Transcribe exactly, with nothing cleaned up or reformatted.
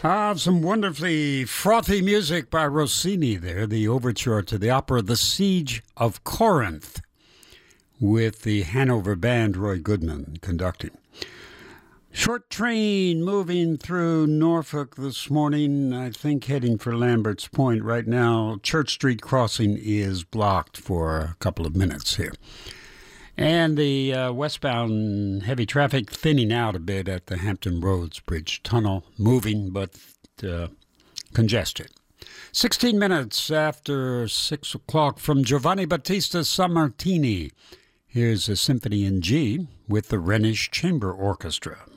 Ah, some wonderfully frothy music by Rossini there, the overture to the opera The Siege of Corinth, with the Hanover Band, Roy Goodman conducting. Short train moving through Norfolk this morning, I think heading for Lambert's Point right now. Church Street crossing is blocked for a couple of minutes here. And the uh, westbound heavy traffic thinning out a bit at the Hampton Roads Bridge Tunnel, moving but uh, congested. sixteen minutes after six o'clock from Giovanni Battista Sammartini. Here's a symphony in G with the Rhenish Chamber Orchestra.